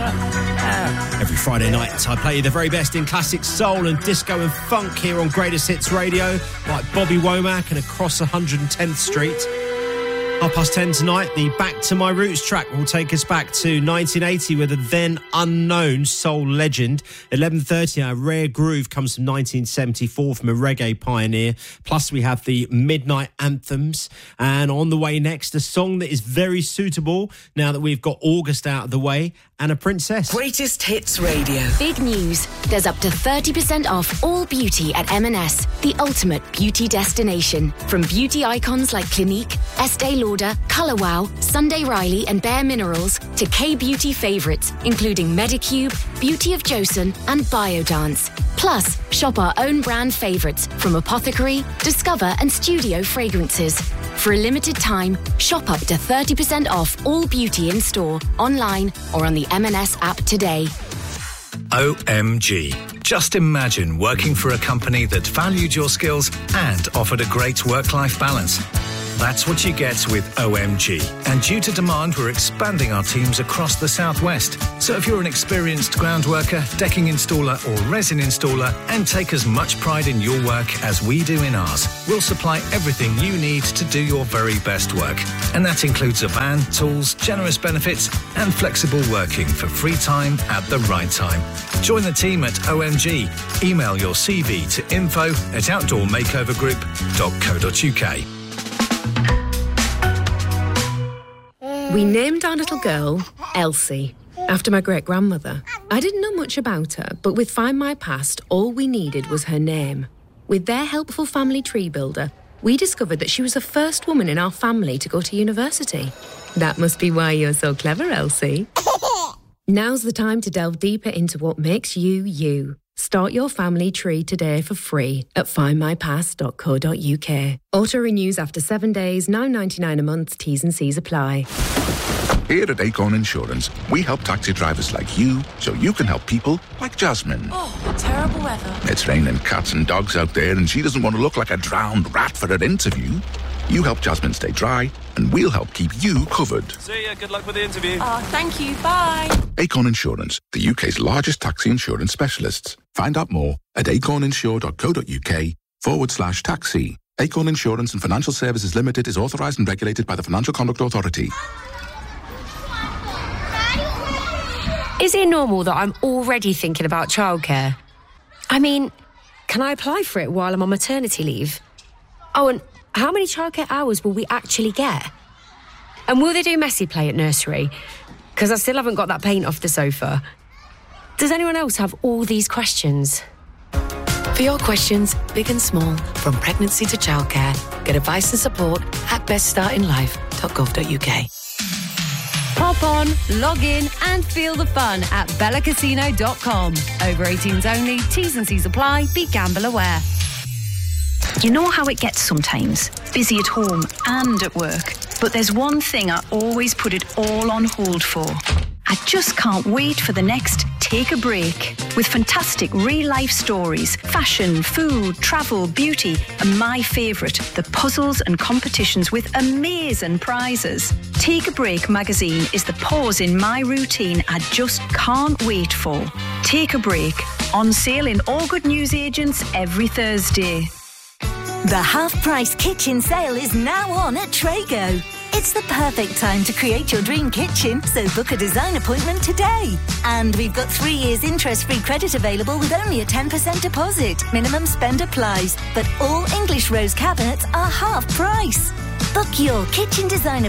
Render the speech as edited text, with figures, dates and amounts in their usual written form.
Every Friday night, I play you the very best in classic soul and disco and funk here on Greatest Hits Radio, like Bobby Womack and Across 110th Street. 10:30 tonight, the Back to My Roots track will take us back to 1980 with a then unknown soul legend. 11:30, our Rare Groove comes from 1974 from a reggae pioneer. Plus, we have the Midnight Anthems. And on the way next, a song that is very suitable now that we've got August out of the way, and a princess. Greatest Hits Radio. Big news. There's up to 30% off all beauty at M&S, the ultimate beauty destination. From beauty icons like Clinique, Estee Lauder, Colour Wow, Sunday Riley and Bare Minerals to K-beauty favourites, including Medicube, Beauty of Joseon and Biodance. Plus, shop our own brand favourites from Apothecary, Discover and Studio Fragrances. For a limited time, shop up to 30% off all beauty in store, online or on the M&S app today. OMG. Just imagine working for a company that valued your skills and offered a great work-life balance. That's what you get with OMG. And due to demand, we're expanding our teams across the Southwest. So if you're an experienced ground worker, decking installer or resin installer, and take as much pride in your work as we do in ours, we'll supply everything you need to do your very best work. And that includes a van, tools, generous benefits, and flexible working for free time at the right time. Join the team at OMG. Email your CV to info@outdoormakeovergroup.co.uk. We named our little girl Elsie, after my great-grandmother. I didn't know much about her, but with Find My Past, all we needed was her name. With their helpful family tree builder, we discovered that she was the first woman in our family to go to university. That must be why you're so clever, Elsie. Now's the time to delve deeper into what makes you, you. Start your family tree today for free at findmypast.co.uk. Auto renews after 7 days, $9.99 a month, T's and C's apply. Here at Acorn Insurance, we help taxi drivers like you so you can help people like Jasmine. Oh, what terrible weather. It's raining cats and dogs out there and she doesn't want to look like a drowned rat for her interview. You help Jasmine stay dry and we'll help keep you covered. See ya, good luck with the interview. Oh, thank you, bye. Acorn Insurance, the UK's largest taxi insurance specialists. Find out more at acorninsure.co.uk/taxi. Acorn Insurance and Financial Services Limited is authorised and regulated by the Financial Conduct Authority. Is it normal that I'm already thinking about childcare? I mean, can I apply for it while I'm on maternity leave? Oh, and how many childcare hours will we actually get? And will they do messy play at nursery? Because I still haven't got that paint off the sofa. Does anyone else have all these questions? For your questions, big and small, from pregnancy to childcare, get advice and support at beststartinlife.gov.uk. Pop on, log in and feel the fun at bellacasino.com. Over 18s only, T's and C's apply, be gamble aware. You know how it gets sometimes, busy at home and at work. But there's one thing I always put it all on hold for. I just can't wait for the next Take a Break. With fantastic real-life stories, fashion, food, travel, beauty, and my favourite, the puzzles and competitions with amazing prizes. Take a Break magazine is the pause in my routine I just can't wait for. Take a Break, on sale in all good newsagents every Thursday. The half-price kitchen sale is now on at Trago. It's the perfect time to create your dream kitchen, so book a design appointment today. And we've got 3 years interest-free credit available with only a 10% deposit. Minimum spend applies, but all English rose cabinets are half price. Book your kitchen design